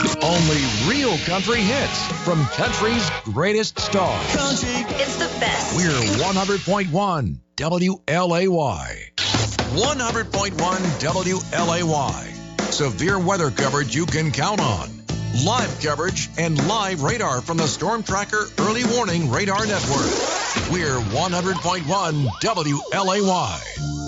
Only real country hits from country's greatest stars. Country. It's the best. We're 100.1 WLAY. 100.1 WLAY. Severe weather coverage you can count on. Live coverage and live radar from the Storm Tracker Early Warning Radar Network. We're 100.1 WLAY.